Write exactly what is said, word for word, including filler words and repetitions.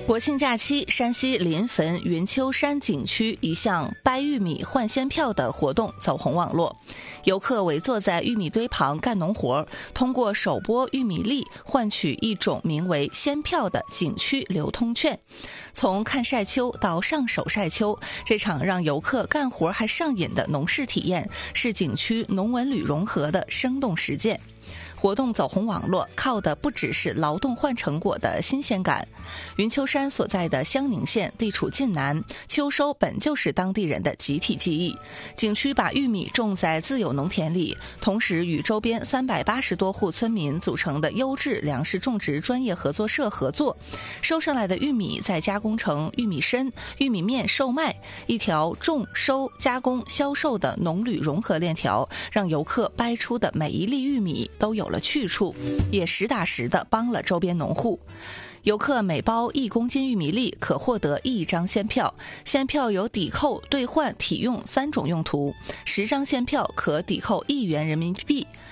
国庆假期，山西临汾云丘山景区一项掰玉米换仙票的活动走红网络，游客围坐在玉米堆旁干农活，通过手剥玉米粒换取一种名为仙票的景区流通券。从看晒秋到上手晒秋，这场让游客干活还上瘾的农事体验，是景区农文旅融合的生动实践。活动走红网络，靠的不只是劳动换成果的新鲜感。云丘山所在的襄宁县地处晋南，秋收本就是当地人的集体记忆。景区把玉米种在自有农田里，同时与周边三百八十多户村民组成的优质粮食种植专业合作社合作，收上来的玉米再加工成玉米参、玉米面售卖，一条种、收、加工、销售的农旅融合链条，让游客掰出的每一粒玉米都有了去处，也实打实地帮了周边农户。游客每包一公斤玉米粒可获得一张仙票，仙票有抵扣、兑换、体用三种用途，十张仙票可抵扣一元人民币。